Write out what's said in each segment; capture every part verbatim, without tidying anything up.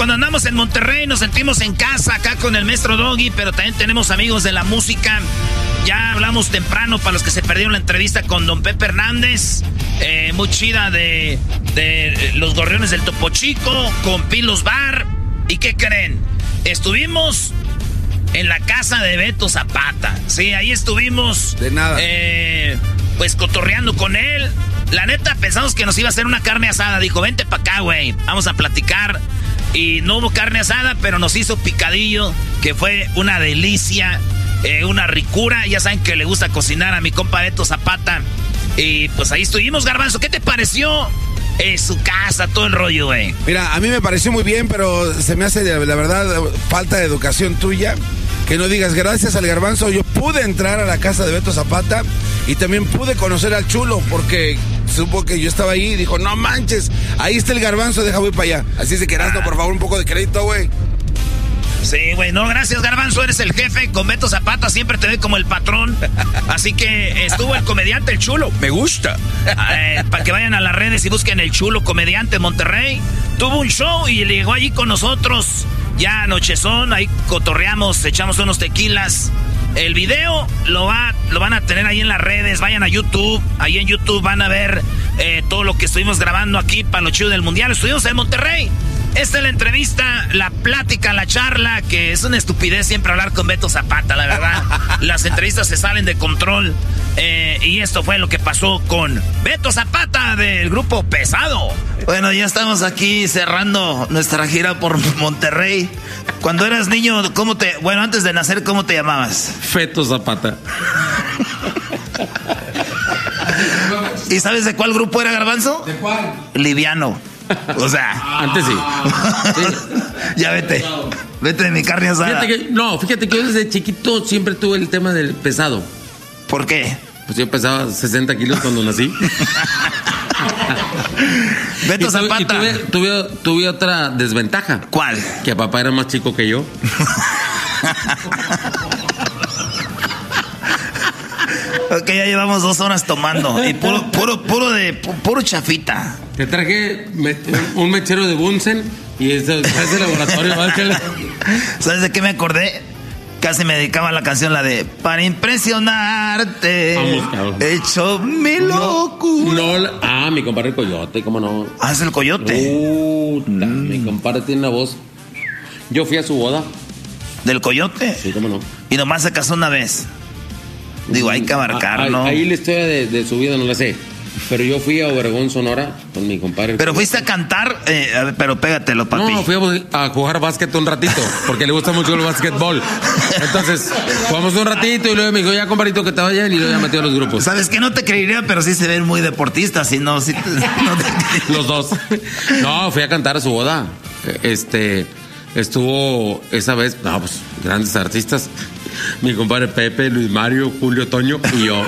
cuando andamos en Monterrey nos sentimos en casa acá con el maestro Doggy, pero también tenemos amigos de la música. Ya hablamos temprano para los que se perdieron la entrevista con don Pepe Hernández. Eh, muy chida de, de los Gorriones del Topo Chico, con Pilos Bar. ¿Y qué creen? Estuvimos en la casa de Beto Zapata. Sí, ahí estuvimos. De nada. Eh, pues cotorreando con él. La neta, pensamos que nos iba a hacer una carne asada. Dijo, vente para acá, güey. Vamos a platicar. Y no hubo carne asada, pero nos hizo picadillo, que fue una delicia, eh, una ricura. Ya saben que le gusta cocinar a mi compa Beto Zapata. Y pues ahí estuvimos, Garbanzo. ¿Qué te pareció? Eh, su casa, todo el rollo, güey. Mira, a mí me pareció muy bien, pero se me hace, la verdad, falta de educación tuya. Que no digas, gracias al Garbanzo, yo pude entrar a la casa de Beto Zapata y también pude conocer al Chulo, porque supo que yo estaba ahí y dijo, no manches, ahí está el Garbanzo, deja voy para allá. Así es de que Erasmo, por favor, un poco de crédito, güey. Sí, güey, no, gracias, Garbanzo, eres el jefe. Con Beto Zapata siempre te ve como el patrón. Así que estuvo el comediante El Chulo. Me gusta. Eh, para que vayan a las redes y busquen El Chulo, comediante Monterrey. Tuvo un show y llegó allí con nosotros. Ya anochezón, ahí cotorreamos, echamos unos tequilas. El video lo, va, lo van a tener ahí en las redes. Vayan a YouTube. Ahí en YouTube van a ver eh, todo lo que estuvimos grabando aquí para los chivos del Mundial. Estuvimos en Monterrey. Esta es la entrevista, la plática, la charla, que es una estupidez siempre hablar con Beto Zapata, la verdad. Las entrevistas se salen de control. Eh, y esto fue lo que pasó con Beto Zapata del grupo Pesado. Bueno, ya estamos aquí cerrando nuestra gira por Monterrey. Cuando eras niño, ¿cómo te... Bueno, antes de nacer, ¿cómo te llamabas? Feto Zapata. ¿Y sabes de cuál grupo era, Garbanzo? ¿De cuál? Liviano. O sea... Antes sí. sí. Ya vete. Vete de mi carne asada. Fíjate que, no, fíjate que yo desde chiquito siempre tuve el tema del pesado. ¿Por qué? Pues yo pesaba sesenta kilos cuando nací. Beto y tuve, Zapata. Y tuve, tuve, tuve otra desventaja. ¿Cuál? Que papá era más chico que yo. Ok, ya llevamos dos horas tomando. Y puro, puro, puro de puro chafita. Te traje me, un mechero de Bunsen y es de laboratorio. ¿Sabes de qué me acordé? Casi me dedicaba a la canción, la de para impresionarte. Vamos, hecho mi locura. No, no, ah, mi compadre el Coyote, ¿cómo no? Ah, es el Coyote. Uh, mm. Mi compadre tiene una voz. Yo fui a su boda. ¿Del Coyote? Sí, cómo no. Y nomás se casó una vez. Digo, hay que abarcar, ah, ¿no? Ahí la historia de, de su vida no la sé. Pero yo fui a Obregón, Sonora, con mi compadre. Pero fuiste a cantar, eh, a ver, pero pégatelo, papi. No, fui a, a jugar básquet un ratito, porque le gusta mucho el básquetbol. Entonces, jugamos un ratito y luego me dijo, ya, compadrito, que te vayan, y luego ya metió a los grupos. ¿Sabes qué? No te creería, pero sí se ven muy deportistas, si no, sí te, no te los dos. No, fui a cantar a su boda. Este, estuvo esa vez, no, pues, grandes artistas. Mi compadre Pepe, Luis Mario, Julio Toño y yo.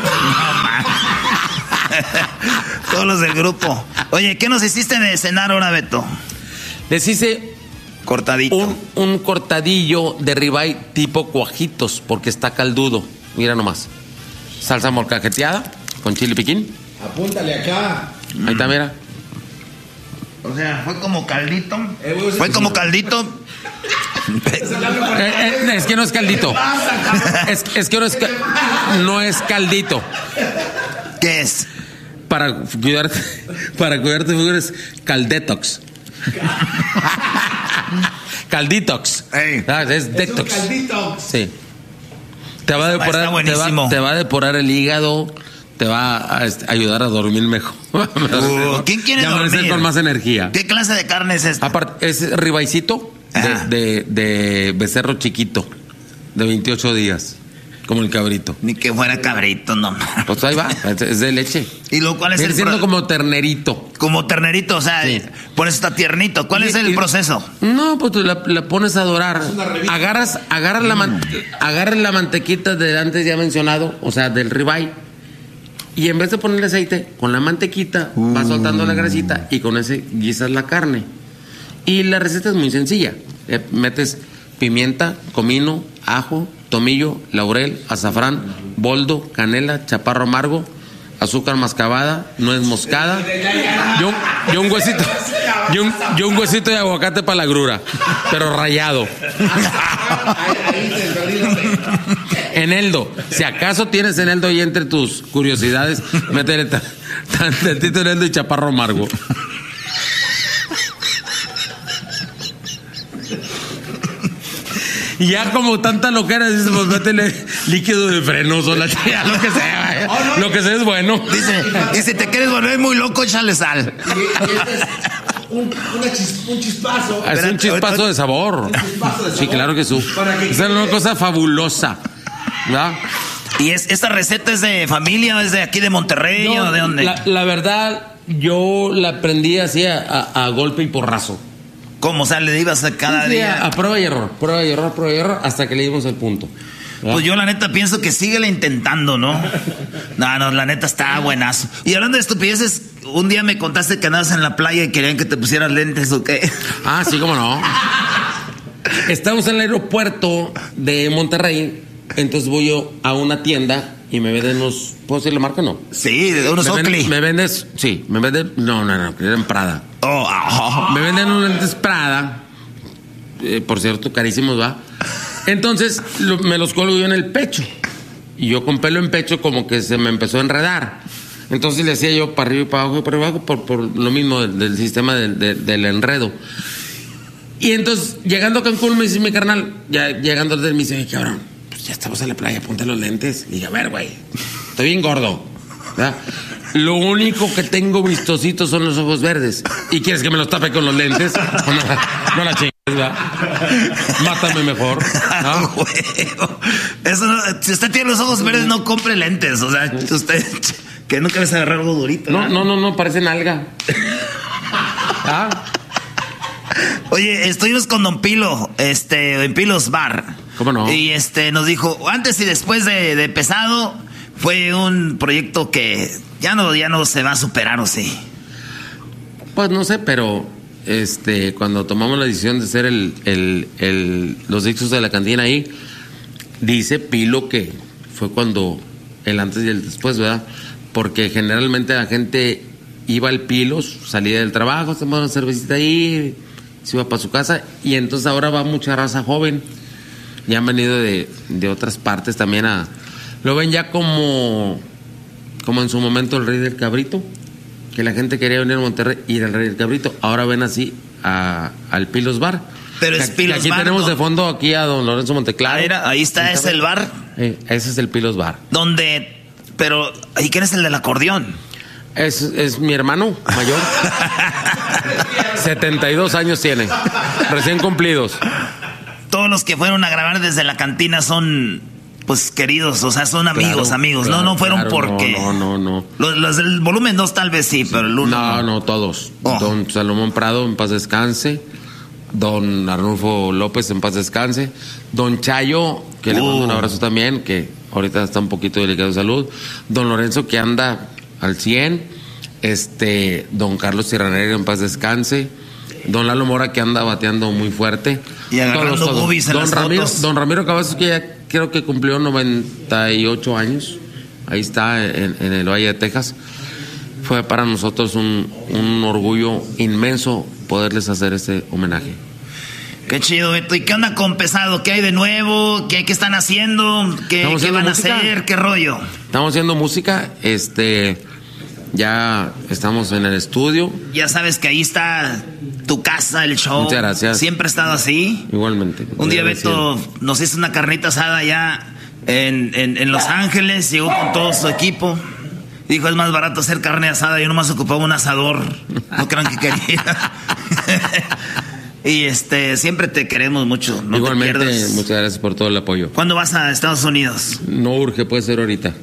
Todos los del grupo. Oye, ¿qué nos hiciste de cenar ahora, Beto? Les hice cortadito. Un, un cortadillo de ribeye tipo cuajitos, porque está caldudo. Mira nomás. Salsa molcajeteada con chile piquín. Apúntale acá. Ahí está, mira. O sea, fue como caldito. Eh, fue como caldito. eh, eh, es que no es caldito. Es, es que no es, no es caldito. ¿Qué es? Para cuidarte, para cuidarte figuras, caldetox. Calditox. Hey. Ah, es detox. Es un calditox. Sí. Te va a depurar, te va, te va a depurar el hígado, te va a ayudar a dormir mejor. Uh, ¿Quién quiere ya dormir? Con más energía. ¿Qué clase de carne es esta? Aparte, es ribeycito de, de, de becerro chiquito, de veintiocho días. Como el cabrito. Ni que fuera cabrito, no. Pues ahí va, es de leche. ¿Y lo cuál es Viene el siendo pro... como ternerito. Como ternerito, o sea, sí. Por eso está tiernito. ¿Cuál y, es el y, proceso? No, pues la, la pones a dorar. Agarras, agarras, mm. la man, agarras la mantequita de antes ya mencionado, o sea, del ribeye. Y en vez de ponerle aceite, con la mantequita uh. vas soltando la grasita y con ese guisas la carne. Y la receta es muy sencilla. Eh, metes pimienta, comino, ajo, tomillo, laurel, azafrán, boldo, canela, chaparro amargo, azúcar mascabada, nuez moscada y un, y un huesito y, un, y un huesito de aguacate para la grura, pero rayado. Eneldo, si acaso tienes eneldo ahí entre tus curiosidades, métele tan, tan tantito eneldo y chaparro amargo. Y ya como tanta loquera, dices, pues métele líquido de frenoso, la tía, lo que sea, oh, no, lo que sea es bueno. Dice, y si te quieres volver muy loco, échale sal. Y, y este es un, chis, un chispazo. Es un chispazo de sabor. Un chispazo de sabor. Sí, claro que sí. Es una cosa fabulosa, ¿verdad? ¿Y es, esta receta es de familia, es de aquí de Monterrey no, o de dónde? La, la verdad, yo la aprendí así a, a, a golpe y porrazo. ¿Cómo? O sea, le ibas a cada sí, día. A, a prueba y error, prueba y error, prueba y error, hasta que le dimos el punto. ¿Verdad? Pues yo la neta pienso que síguele intentando, ¿no? No, no, la neta está buenazo. Y hablando de estupideces, un día me contaste que andabas en la playa y querían que te pusieras lentes o qué. Ah, sí, cómo no. Estamos en el aeropuerto de Monterrey, entonces voy yo a una tienda y me venden unos... ¿Puedo decir la marca o no? Sí, de unos Oakley. Me vendes... Sí, me venden... No, no, no, eran Prada. Oh, oh. Me venden unos lentes Prada. Eh, por cierto, carísimos, ¿va? Entonces, lo, me los colgo yo en el pecho. Y yo con pelo en pecho como que se me empezó a enredar. Entonces le hacía yo para arriba y para abajo y para abajo por, por lo mismo del, del sistema del, del, del enredo. Y entonces, llegando a Cancún, me dice mi carnal, ya llegando al me dice, cabrón, pues ya estamos en la playa, ponte los lentes. Y dije, a ver, güey, estoy bien gordo, ¿verdad? Lo único que tengo vistositos son los ojos verdes. ¿Y quieres que me los tape con los lentes? No, no la chingues, ¿verdad? Mátame mejor, ¿no? Eso no, si usted tiene los ojos verdes, no compre lentes. O sea, usted que nunca les agarrar algo durito. No, no, no, no, parecen alga. ¿Ah? Oye, estuvimos con Don Pilo, este, en Pilos Bar. ¿Cómo no? Y este nos dijo, antes y después de, de Pesado, fue un proyecto que ya no, ya no se va a superar, ¿o sí? Pues no sé, pero este, cuando tomamos la decisión de hacer el, el, el, los discos de la cantina ahí, dice Pilo que fue cuando el antes y el después, ¿verdad? Porque generalmente la gente iba al Pilos, salía del trabajo, se tomaba una cervecita ahí, se iba para su casa, y entonces ahora va mucha raza joven, ya han venido de, de otras partes también a... Lo ven ya como, como en su momento el Rey del Cabrito, que la gente quería venir a Monterrey y ir al Rey del Cabrito. Ahora ven así a, al Pilos Bar. Pero es Pilos aquí Bar. Aquí tenemos ¿no? de fondo aquí a don Lorenzo Monteclaro. Ah, era, ahí está, es el bar. Eh, ese es el Pilos Bar. Donde, pero, ¿y quién es el del acordeón? Es, es mi hermano mayor. setenta y dos años tiene, recién cumplidos. Todos los que fueron a grabar desde la cantina son... pues queridos, o sea, son amigos, claro, amigos. Claro, no, no fueron claro, porque... No, no, no. no. Los, los del volumen dos tal vez sí, pero el uno... No, no, todos. Oh. Don Salomón Prado, en paz descanse. Don Arnulfo López, en paz descanse. Don Chayo, que uh. le mando un abrazo también, que ahorita está un poquito delicado de salud. Don Lorenzo, que anda al cien. Este, don Carlos Sierra Negra, en paz descanse. Don Lalo Mora, que anda bateando muy fuerte. Y agarrando todos, todos. Boobies en don las Ramiro, fotos. Don Ramiro Cavazos, que ya creo que cumplió noventa y ocho años. Ahí está, en, en el Valle de Texas. Fue para nosotros un, un orgullo inmenso poderles hacer este homenaje. Qué chido, Beto. ¿Y qué onda con Pesado? ¿Qué hay de nuevo? ¿Qué, qué están haciendo? ¿Qué, ¿qué van música? a hacer? ¿Qué rollo? Estamos haciendo música. Este, ya estamos en el estudio. Ya sabes que ahí está tu casa, el show. Muchas gracias. Siempre ha estado así. Igualmente. Un día Beto nos hizo una carnita asada allá en, en, en Los Ángeles. Llegó con todo su equipo. Dijo, es más barato hacer carne asada. Yo nomás ocupaba un asador. No crean que quería. Y este, siempre te queremos mucho. No Igualmente, te pierdas. Muchas gracias por todo el apoyo. ¿Cuándo vas a Estados Unidos? No urge, puede ser ahorita.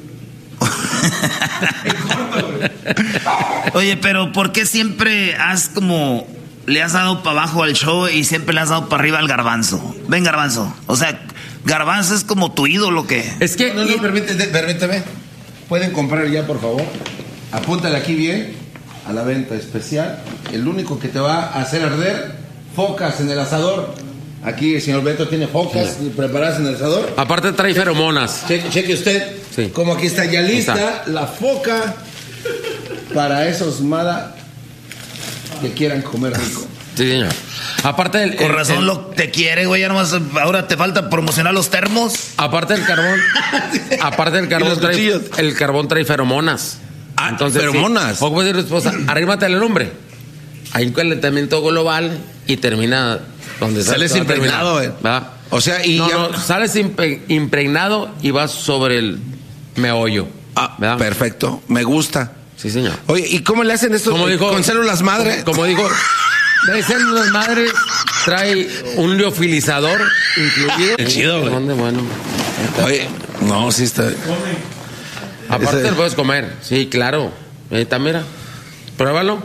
Oye, pero ¿por qué siempre has como le has dado para abajo al show y siempre le has dado para arriba al Garbanzo? Ven, Garbanzo. O sea, Garbanzo es como tu ídolo, ¿qué? Es que... No, no, permíteme, permíteme. Pueden comprar ya, por favor. Apúntale aquí bien a la venta especial. El único que te va a hacer arder, focas en el asador. Aquí el señor Beto tiene focas sí. preparadas en el asador. Aparte trae feromonas. Cheque, cheque usted sí. como aquí está ya lista está. la foca para esos mala. que quieran comer rico. Sí, señor. Aparte del... Con el, razón el, lo te quiere, güey. Ya nomás ahora te falta promocionar los termos. Aparte del carbón... aparte del carbón trae... El carbón trae feromonas. Ah, entonces, feromonas. Sí, o puede decir tu esposa, arrímate al lumbre. Hay un calentamiento global y termina donde sales impregnado, güey. O sea, y no, ya... no, sales impe- impregnado y vas sobre el meollo. Ah, ¿verdad? Perfecto. Me gusta. Sí, señor. Oye, ¿y cómo le hacen esto? Como dijo, con células madre. Como, como dijo, trae células madre, trae un liofilizador incluido. Qué chido, güey. ¿Dónde? Bueno. Oye, no, sí está. Aparte Ese... lo puedes comer. Sí, claro. Ahí está, mira. Pruébalo.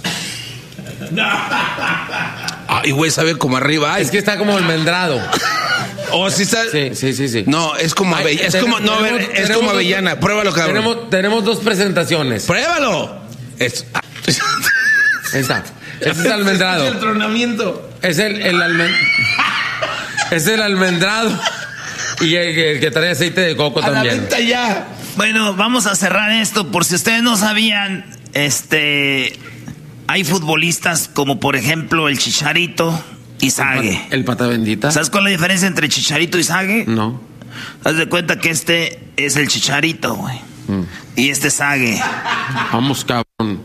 Ay, güey, sabe como arriba. Ay. Es que está como almendrado. Oh, sí está. Sí, sí, sí, sí. No, es como Ay, avellana. Es tenemos, como, no, a ver, tenemos, es como avellana. Dos, pruébalo, cabrón. Tenemos, tenemos dos presentaciones. Pruébalo. Es... Ahí está. Ese es almendrado. Es el tronamiento. Es el, el almen... es el almendrado. Y el, el que trae aceite de coco a también. La venta ya. Bueno, vamos a cerrar esto. Por si ustedes no sabían, este, hay futbolistas como por ejemplo el Chicharito y Sague. El pata bendita. ¿Sabes cuál es la diferencia entre Chicharito y Sague? No. Haz de cuenta que este es el Chicharito, güey. Mm. Y este es Sague. Vamos, cabrón.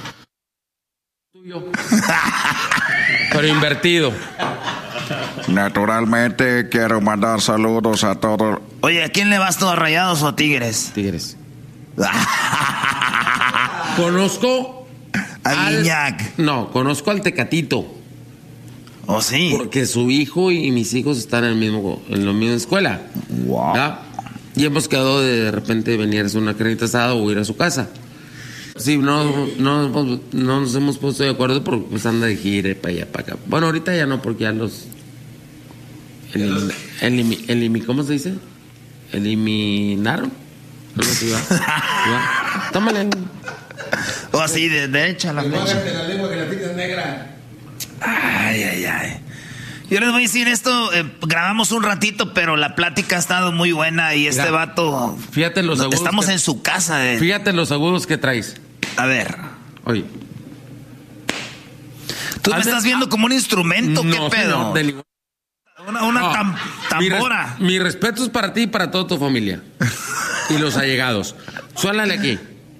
Tuyo. Pero invertido. Naturalmente quiero mandar saludos a todos. Oye, ¿a quién le vas tú, a Rayados o a Tigres? Tigres. Conozco a al... Guiñac. No, conozco al Tecatito. ¿Oh, sí? Porque su hijo y mis hijos están en el mismo, en la misma escuela. Wow. ¿Verdad? Y hemos quedado de, de repente venir a hacer una carnita asada o ir a su casa. Sí, no, no, no, no nos hemos puesto de acuerdo porque pues anda de gire para allá, para acá. Bueno, ahorita ya no, porque ya los... Elim, elim, elim, ¿Cómo se dice? Eliminaron. No sé, va, va. Tómale. O así, de derecha a la flecha. la lengua que la tienes negra. Ay, ay, ay. Yo les voy a decir esto, eh, grabamos un ratito, pero la plática ha estado muy buena y este Mira, vato... Fíjate los agudos. Estamos que, en su casa. Eh. Fíjate los agudos que traes. A ver. Oye. ¿Tú me estás viendo como un instrumento? ¿Qué no, pedo? Señor, de... Una, una no, tam, tambora. Mi, res, mi respeto es para ti y para toda tu familia. Y los allegados. Suélale aquí.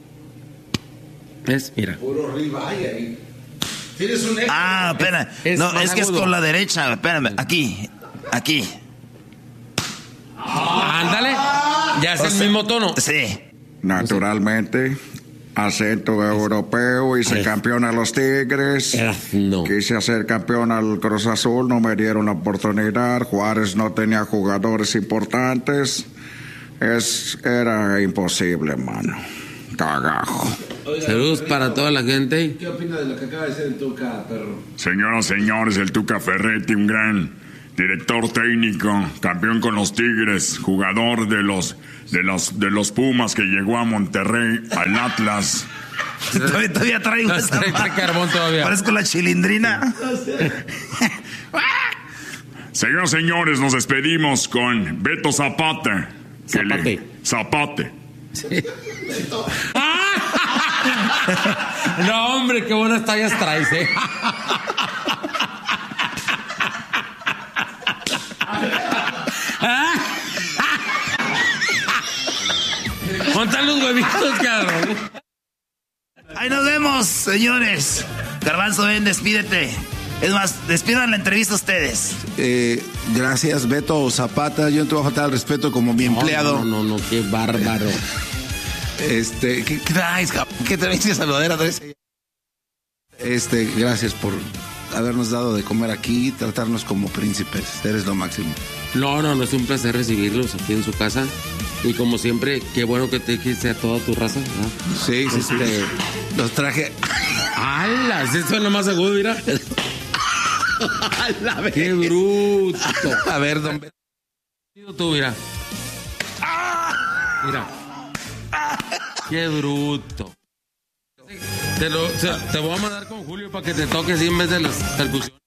¿Ves? Mira. Puro ribeye ahí. Tienes un... Ah, espera. Es, no, es, es que es con la derecha. Espérame. Aquí. Aquí. Ah, ándale. Ya es o el sea, mismo tono. Sí. Naturalmente. Acento europeo, hice Eres, campeón a los Tigres. Eres, no. Quise hacer campeón al Cruz Azul, no me dieron la oportunidad. Juárez no tenía jugadores importantes. Es, era imposible, mano. Cagajo. Saludos para toda la gente. ¿Qué opina de lo que acaba de decir el Tuca, perro? Señoras y señores, el Tuca Ferretti, un gran director técnico, campeón con los Tigres, jugador de los de los de los Pumas que llegó a Monterrey, al Atlas. Todavía, todavía traigo esa carbón todavía. Parezco la chilindrina. Señoras y señores, nos despedimos con Beto Zapata. Zapate. Le, Zapate. Sí. No, hombre, qué buenas tallas traes, eh. Montan los huevitos, cabrón. Ahí nos vemos, señores. Garbanzo, ven, despídete. Es más, despidan la entrevista ustedes. Eh, gracias, Beto Zapata. Yo no te voy a faltar al respeto como mi no, empleado. No, no, no, qué bárbaro. Este, ¿qué traes, ¿Qué traes esa saludadera? Este, gracias por habernos dado de comer aquí, tratarnos como príncipes. Eres lo máximo. No, no, no, es un placer recibirlos aquí en su casa. Y como siempre, qué bueno que te dijiste a toda tu raza, ¿verdad? Sí, sí, sí. Este, los traje. ¡Hala! Eso es lo más agudo, mira. ¡Hala! ¡Qué bruto! A ver, don Beto. Tú, mira. Mira. ¡Qué bruto! Te, lo, te voy a mandar con Julio para que te toques así en vez de las percusiones.